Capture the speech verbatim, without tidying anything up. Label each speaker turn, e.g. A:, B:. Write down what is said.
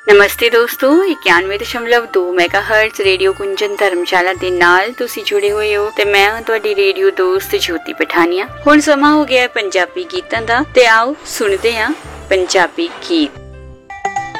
A: नमस्ते दोस्तों, इक्यानवे दशमलव दो मेगाहर्ट्ज रेडियो कुंजन धर्मशाला ਦੇ ਨਾਲ ਤੁਸੀਂ ਜੁੜੇ ਹੋਏ ਹੋ ਤੇ ਮੈਂ ਹਾਂ ਤੁਹਾਡੀ ਰੇਡੀਓ ਦੋਸਤ ਜੋਤੀ ਪਠਾਨੀਆ। ਹੁਣ ਸਮਾਂ ਹੋ ਗਿਆ ਪੰਜਾਬੀ ਗੀਤਾਂ ਦਾ ਤੇ ਆਓ ਸੁਣਦੇ ਹਾਂ ਪੰਜਾਬੀ ਗੀਤ।